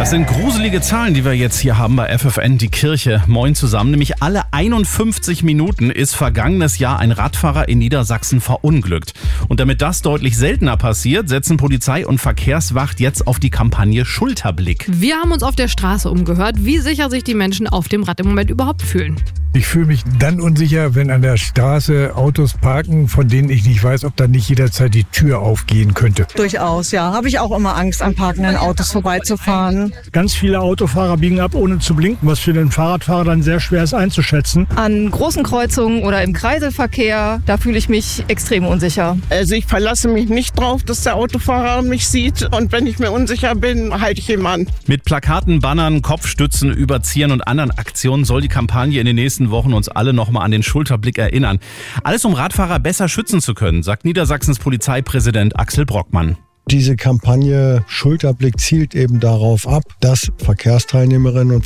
Das sind gruselige Zahlen, die wir jetzt hier haben bei FFN, die Kirche. Moin zusammen. Nämlich alle 51 Minuten ist vergangenes Jahr ein Radfahrer in Niedersachsen verunglückt. Und damit das deutlich seltener passiert, setzen Polizei und Verkehrswacht jetzt auf die Kampagne Schulterblick. Wir haben uns auf der Straße umgehört, wie sicher sich die Menschen auf dem Rad im Moment überhaupt fühlen. Ich fühle mich dann unsicher, wenn an der Straße Autos parken, von denen ich nicht weiß, ob da nicht jederzeit die Tür aufgehen könnte. Durchaus, ja. Habe ich auch immer Angst, an parkenden Autos vorbeizufahren. Ganz viele Autofahrer biegen ab, ohne zu blinken, was für den Fahrradfahrer dann sehr schwer ist einzuschätzen. An großen Kreuzungen oder im Kreiselverkehr, da fühle ich mich extrem unsicher. Also ich verlasse mich nicht drauf, dass der Autofahrer mich sieht. Und wenn ich mir unsicher bin, halte ich ihn an. Mit Plakaten, Bannern, Kopfstützen, Überziehen und anderen Aktionen soll die Kampagne in den nächsten Wochen uns alle nochmal an den Schulterblick erinnern. Alles, um Radfahrer besser schützen zu können, sagt Niedersachsens Polizeipräsident Axel Brockmann. Diese Kampagne Schulterblick zielt eben darauf ab, dass Verkehrsteilnehmerinnen und